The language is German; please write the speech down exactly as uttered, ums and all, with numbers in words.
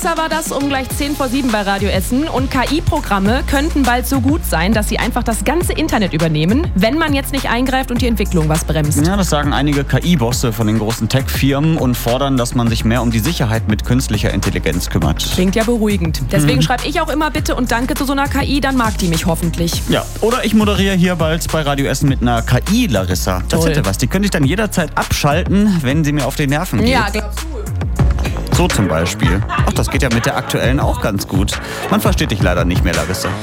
Larissa war das um gleich zehn vor sieben bei Radio Essen. Und K I-Programme könnten bald so gut sein, dass sie einfach das ganze Internet übernehmen, wenn man jetzt nicht eingreift und die Entwicklung was bremst. Ja, das sagen einige K I-Bosse von den großen Tech-Firmen und fordern, dass man sich mehr um die Sicherheit mit künstlicher Intelligenz kümmert. Klingt ja beruhigend. Deswegen mhm. schreibe ich auch immer bitte und danke zu so einer K I, dann mag die mich hoffentlich. Ja, oder ich moderiere hier bald bei Radio Essen mit einer K I-Larissa. Das Toll. hätte was. Die könnte ich dann jederzeit abschalten, wenn sie mir auf die Nerven geht. Ja, glaubst du? So zum Beispiel. Ach, das geht ja mit der aktuellen auch ganz gut. Man versteht dich leider nicht mehr, Larissa.